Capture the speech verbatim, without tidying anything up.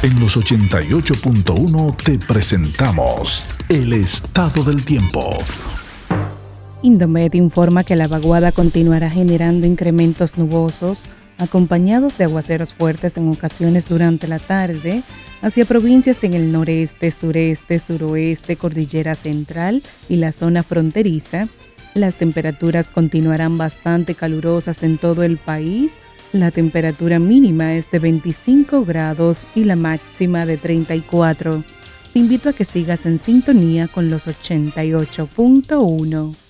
En los ochenta y ocho punto uno te presentamos el estado del tiempo. Indomet informa que la vaguada continuará generando incrementos nubosos, acompañados de aguaceros fuertes en ocasiones durante la tarde, hacia provincias en el noreste, sureste, suroeste, cordillera central y la zona fronteriza. Las temperaturas continuarán bastante calurosas en todo el país. La temperatura mínima es de veinticinco grados y la máxima de treinta y cuatro. Te invito a que sigas en sintonía con los ochenta y ocho punto uno.